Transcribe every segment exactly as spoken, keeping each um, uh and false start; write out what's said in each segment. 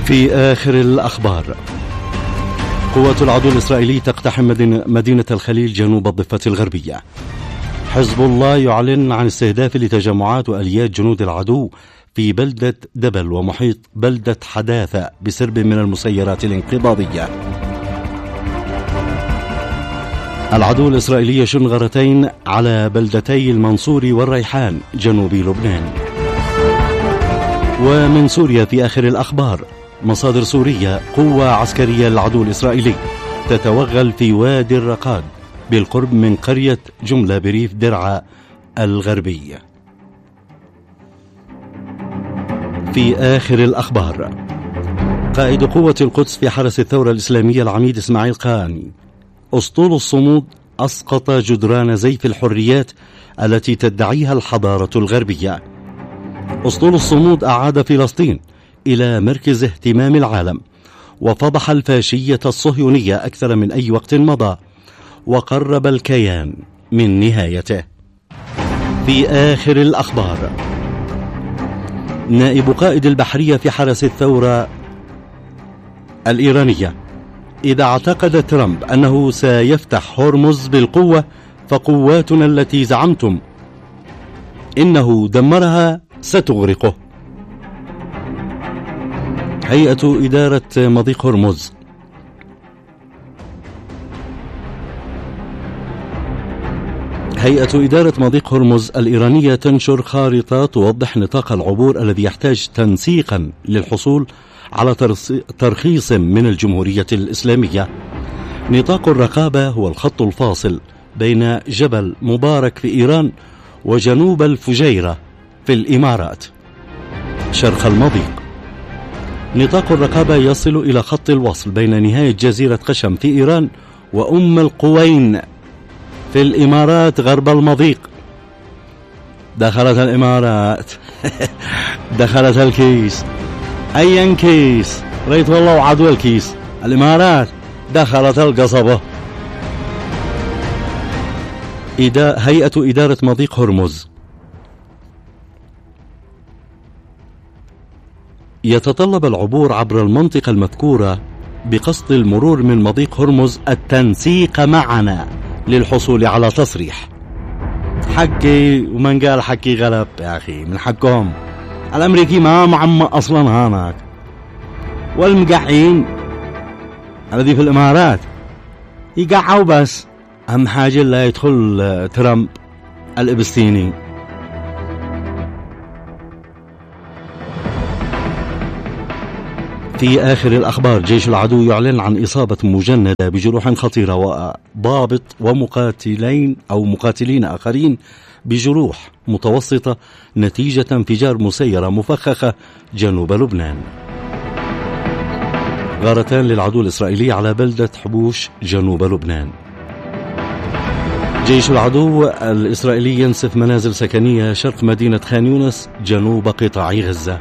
في آخر الأخبار، قوات العدو الإسرائيلي تقتحم مدينة الخليل جنوب الضفة الغربية. حزب الله يعلن عن استهداف لتجمعات وآليات جنود العدو في بلدة دبل ومحيط بلدة حداثة بسرب من المسيرات الانقضاضية. العدو الإسرائيلي يشن غارتين على بلدتي المنصور والريحان جنوب لبنان. ومن سوريا في آخر الأخبار، مصادر سورية: قوة عسكرية للعدو الإسرائيلي تتوغل في وادي الرقاد بالقرب من قرية جملة بريف درعا الغربية. في آخر الأخبار، قائد قوة القدس في حرس الثورة الإسلامية العميد إسماعيل قاني: أسطول الصمود أسقط جدران زيف الحريات التي تدعيها الحضارة الغربية. أسطول الصمود أعاد فلسطين إلى مركز اهتمام العالم، وفضح الفاشية الصهيونية أكثر من أي وقت مضى، وقرب الكيان من نهايته. في آخر الأخبار، نائب قائد البحرية في حرس الثورة الإيرانية: إذا اعتقد ترامب أنه سيفتح هرمز بالقوة فقواتنا التي زعمتم إنه دمرها ستغرقه. هيئة إدارة مضيق هرمز هيئة إدارة مضيق هرمز الإيرانية تنشر خارطة توضح نطاق العبور الذي يحتاج تنسيقا للحصول على ترخيص من الجمهورية الإسلامية. نطاق الرقابة هو الخط الفاصل بين جبل مبارك في إيران وجنوب الفجيرة في الإمارات شرق المضيق. نطاق الرقابة يصل إلى خط الوصل بين نهاية جزيرة قشم في إيران وأم القوين في الإمارات غرب المضيق. دخلت الإمارات دخلت الكيس، أيا كيس، ريت والله وعدو الكيس. الإمارات دخلت القصبة. إدا... هيئة إدارة مضيق هرمز: يتطلب العبور عبر المنطقة المذكورة بقصد المرور من مضيق هرمز التنسيق معنا للحصول على تصريح. حكي ومن قال حكي غلب يا أخي، من حقهم. الأمريكي ما معم أصلا هناك، والمقعين الذي في الإمارات يقعوا بس. أهم حاجة لا يدخل ترامب الإبستيني. في آخر الأخبار، جيش العدو يعلن عن إصابة مجندة بجروح خطيرة وضابط ومقاتلين أو مقاتلين آخرين بجروح متوسطة نتيجة انفجار مسيرة مفخخة جنوب لبنان. غارتان للعدو الإسرائيلي على بلدة حبوش جنوب لبنان. جيش العدو الإسرائيلي ينسف منازل سكنية شرق مدينة خان يونس جنوب قطاع غزة.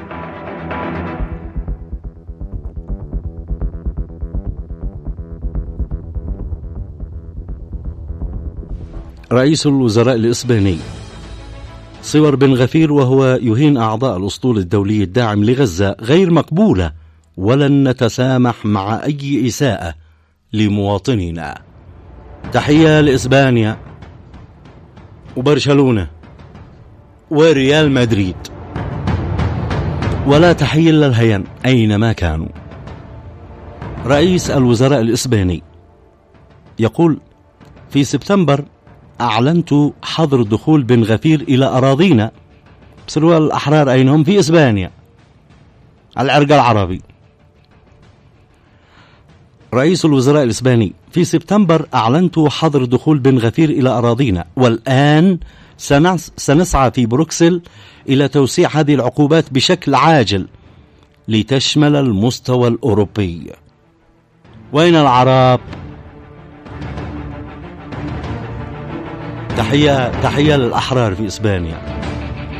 رئيس الوزراء الإسباني: صور بن غفير وهو يهين أعضاء الأسطول الدولي الداعم لغزة غير مقبولة، ولن نتسامح مع أي إساءة لمواطنينا. تحية لإسبانيا وبرشلونة وريال مدريد، ولا تحية للهيان أينما كانوا. رئيس الوزراء الإسباني يقول: في سبتمبر أعلنت حظر دخول بن غفير إلى أراضينا. بسروا الأحرار أينهم؟ في إسبانيا، العرق العربي. رئيس الوزراء الإسباني: في سبتمبر أعلنت حظر دخول بن غفير إلى أراضينا، والآن سنسعى في بروكسل إلى توسيع هذه العقوبات بشكل عاجل لتشمل المستوى الأوروبي. وين العرب؟ تحية تحية للأحرار في إسبانيا.